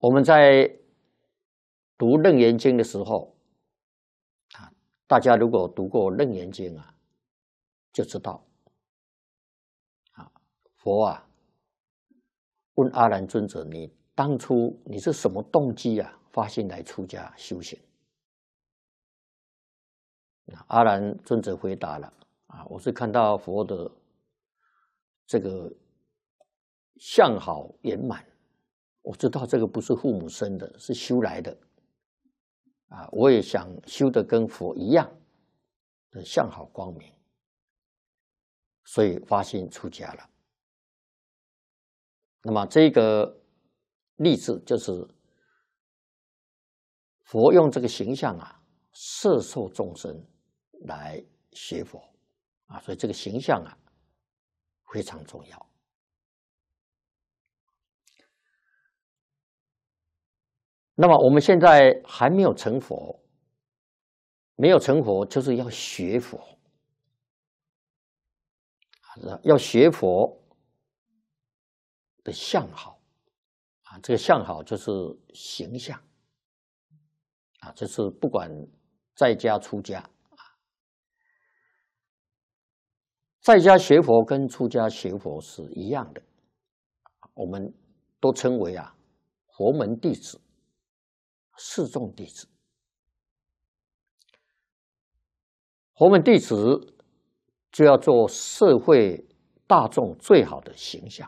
我们在读《楞严经》的时候，大家如果读过《楞严经》就知道，佛问阿难尊者：“你当初你是什么动机发心来出家修行？”阿难尊者回答了：“我是看到佛的这个相好圆满，我知道这个不是父母生的，是修来的。我也想修得跟佛一样的相好光明，所以发心出家了。”那么这个例子就是佛用这个形象摄受众生来学佛所以这个形象非常重要。那么我们现在还没有成佛，没有成佛就是要学佛，要学佛的相好这个相好就是形象就是不管在家出家在家学佛跟出家学佛是一样的，我们都称为佛门弟子、示众弟子。佛门弟子就要做社会大众最好的形象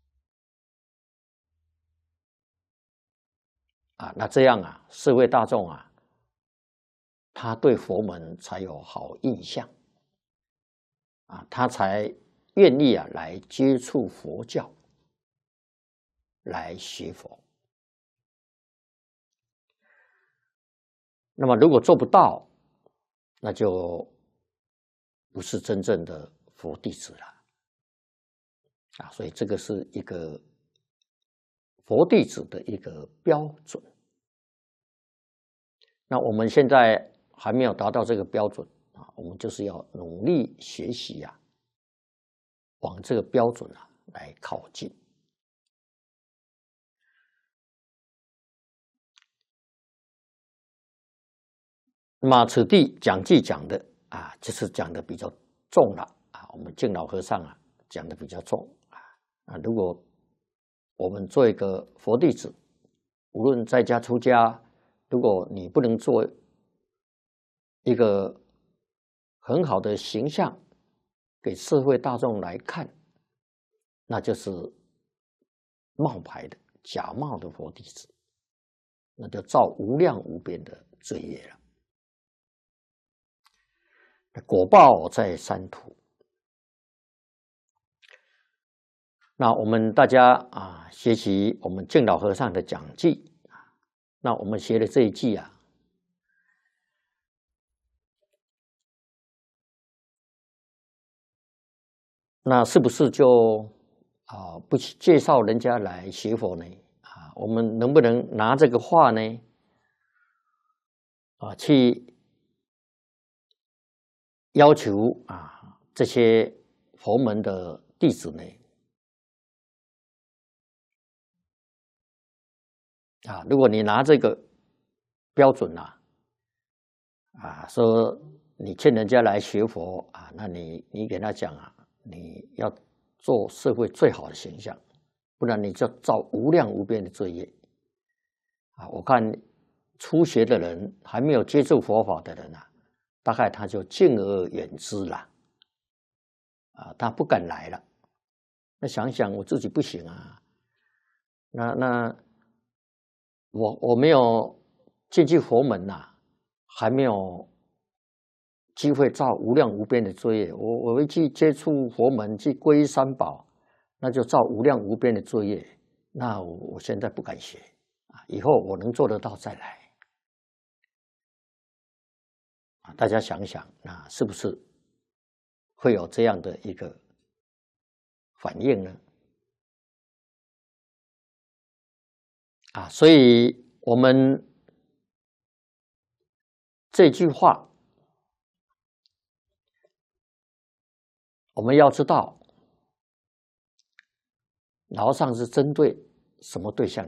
那这样社会大众他对佛门才有好印象他才愿意来接触佛教，来学佛。那么如果做不到，那就不是真正的佛弟子了所以这个是一个佛弟子的一个标准。那我们现在还没有达到这个标准我们就是要努力学习往这个标准来靠近。那么此地讲记讲的就是讲的比较重了我们净老和尚讲的比较重如果我们做一个佛弟子，无论在家出家，如果你不能做一个很好的形象给社会大众来看，那就是冒牌的假冒的佛弟子，那就造无量无边的罪业了。果报在三途。那我们大家学习我们净老和尚的讲记那我们学的这一记那是不是就不介绍人家来学佛呢？我们能不能拿这个话呢去要求这些佛门的弟子呢如果你拿这个标准说你劝人家来学佛那你给他讲你要做社会最好的形象，不然你就造无量无边的罪业我看初学的人还没有接触佛法的人大概他就敬而远之了他不敢来了。那想想我自己不行那我没有进去佛门还没有机会造无量无边的罪业。我会去接触佛门，去皈依三宝，那就造无量无边的罪业。那我现在不敢学以后我能做得到再来大家想想是不是会有这样的一个反应呢所以我们这句话我们要知道老和尚是针对什么对象